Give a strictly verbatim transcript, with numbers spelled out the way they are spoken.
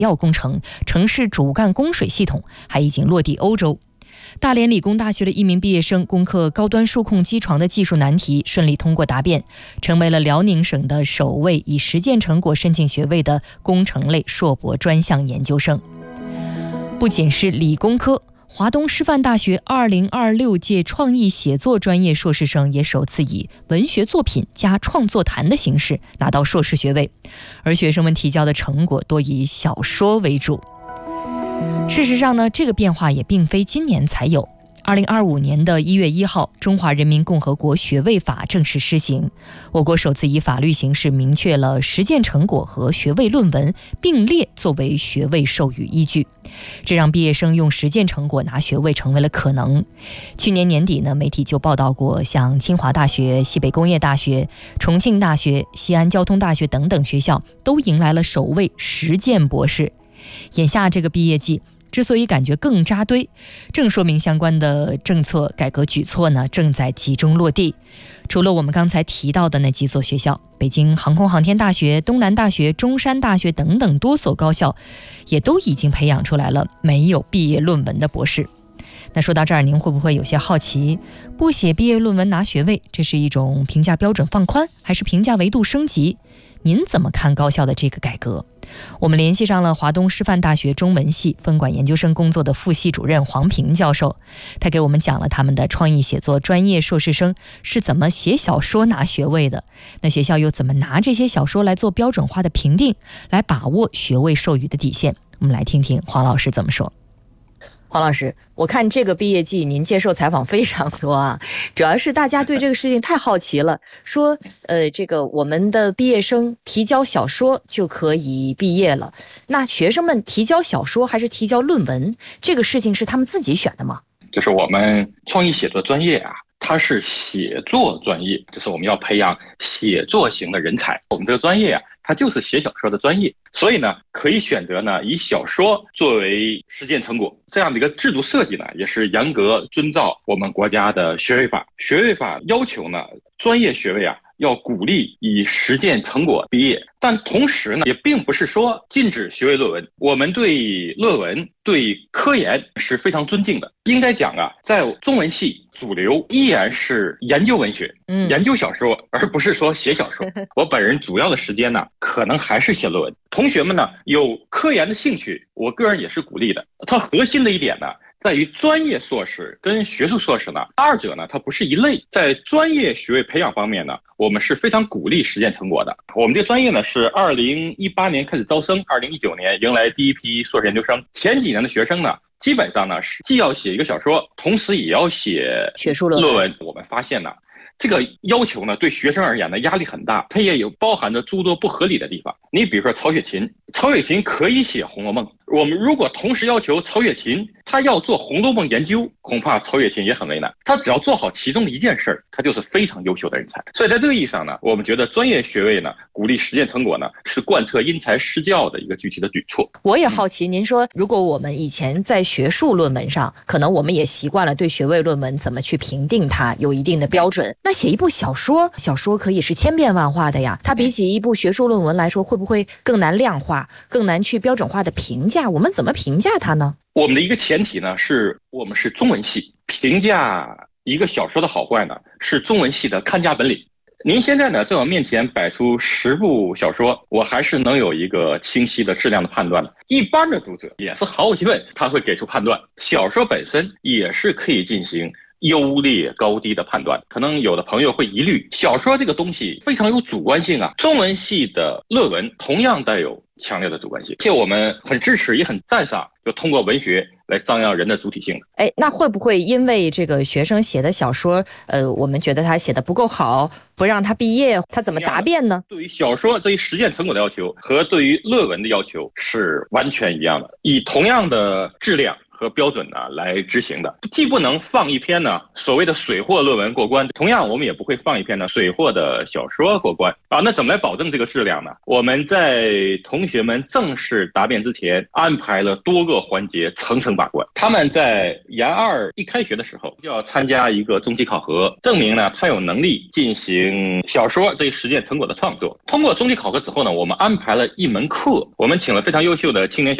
要工程、城市主干供水系统，还已经落地欧洲。大连理工大学的一名毕业生攻克高端数控机床的技术难题，顺利通过答辩，成为了辽宁省的首位以实践成果申请学位的工程类硕博专项研究生。不仅是理工科，华东师范大学二零二六届创意写作专业硕士生也首次以文学作品加创作谈的形式拿到硕士学位，而学生们提交的成果多以小说为主。事实上呢，这个变化也并非今年才有。二零二五年的一月一号，中华人民共和国学位法正式施行，我国首次以法律形式明确了实践成果和学位论文并列作为学位授予依据，这让毕业生用实践成果拿学位成为了可能。去年年底呢，媒体就报道过，像清华大学、西北工业大学、重庆大学、西安交通大学等等学校都迎来了首位实践博士。眼下这个毕业季之所以感觉更扎堆，正说明相关的政策改革举措呢正在集中落地。除了我们刚才提到的那几所学校，北京航空航天大学、东南大学、中山大学等等多所高校也都已经培养出来了没有毕业论文的博士。那说到这儿，您会不会有些好奇，不写毕业论文拿学位，这是一种评价标准放宽，还是评价维度升级？您怎么看高校的这个改革？我们联系上了华东师范大学中文系分管研究生工作的副系主任黄平教授，他给我们讲了他们的创意写作专业硕士生是怎么写小说拿学位的，那学校又怎么拿这些小说来做标准化的评定，来把握学位授予的底线。我们来听听黄老师怎么说。黄老师，我看这个毕业季您接受采访非常多啊，主要是大家对这个事情太好奇了，说呃，这个我们的毕业生提交小说就可以毕业了，那学生们提交小说还是提交论文，这个事情是他们自己选的吗？ 就是我们创意写作专业啊，它是写作专业，就是我们要培养写作型的人才。我们这个专业啊，它就是写小说的专业，所以呢，可以选择呢以小说作为实践成果。这样的一个制度设计呢，也是严格遵照我们国家的学位法。学位法要求呢，专业学位啊要鼓励以实践成果毕业，但同时呢，也并不是说禁止学位论文。我们对论文、对科研是非常尊敬的。应该讲啊，在中文系主流依然是研究文学、嗯、研究小说，而不是说写小说。我本人主要的时间呢，可能还是写论文。同学们呢，有科研的兴趣，我个人也是鼓励的。它核心的一点呢，在于专业硕士跟学术硕士呢，二者呢它不是一类。在专业学位培养方面呢，我们是非常鼓励实践成果的。我们这专业呢是二零一八年开始招生，二零一九年迎来第一批硕士研究生。前几年的学生呢，基本上呢是既要写一个小说，同时也要写学术论文。 我们发现呢，这个要求呢，对学生而言呢压力很大，它也有包含着诸多不合理的地方。你比如说曹雪芹，曹雪芹可以写《红楼梦》，我们如果同时要求曹雪芹他要做《红楼梦》研究，恐怕曹雪芹也很为难。他只要做好其中的一件事，他就是非常优秀的人才。所以在这个意义上呢，我们觉得专业学位呢，鼓励实践成果呢，是贯彻因材施教的一个具体的举措。 我也好奇，您说如果我们以前在学术论文上，可能我们也习惯了对学位论文怎么去评定它有一定的标准，那写一部小说，小说可以是千变万化的呀，它比起一部学术论文来说，会不会更难量化，更难去标准化的评价？我们怎么评价它呢？ 我们的一个前提呢，是我们是中文系，评价一个小说的好坏呢，是中文系的看家本领。您现在呢，在我面前摆出十部小说，我还是能有一个清晰的质量的判断的。一般的读者也是毫无疑问，他会给出判断。小说本身也是可以进行优劣高低的判断。可能有的朋友会疑虑，小说这个东西非常有主观性啊。中文系的论文同样带有强烈的主观性，而且我们很支持也很赞赏，就通过文学来张扬人的主体性。 哎，那会不会因为这个学生写的小说，呃，我们觉得他写的不够好，不让他毕业，他怎么答辩呢？ 对于小说这一实践成果的要求和对于论文的要求是完全一样的，以同样的质量和标准呢来执行的。既不能放一篇呢所谓的水货论文过关，同样我们也不会放一篇呢水货的小说过关啊。那怎么来保证这个质量呢？我们在同学们正式答辩之前安排了多个环节，层层把关。他们在研二一开学的时候就要参加一个中期考核，证明呢他有能力进行小说这一实践成果的创作。通过中期考核之后呢，我们安排了一门课，我们请了非常优秀的青年小